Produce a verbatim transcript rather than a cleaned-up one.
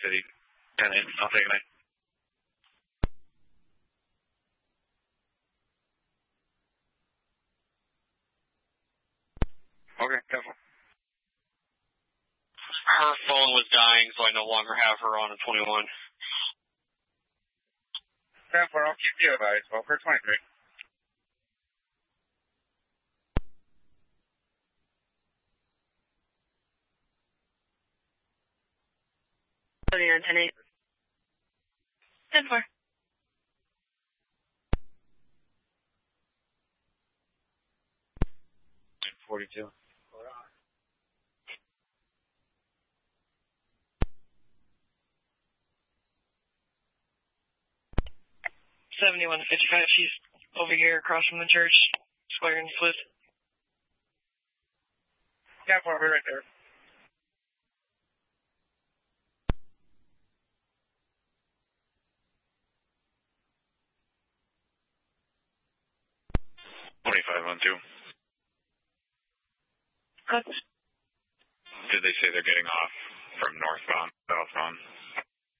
City. ten eight, I'll take it. Okay, careful. Her phone was dying, so I no longer have her on a twenty-one. Careful, I'll keep you advised. Well, for twenty-three. thirty-nine, ten eight. ten four. forty-two. seventy-one fifty-five, she's over here across from the church, square and Swift. Yeah, we're right there. twenty-five on two. Good. Did they say they're getting off from northbound, southbound?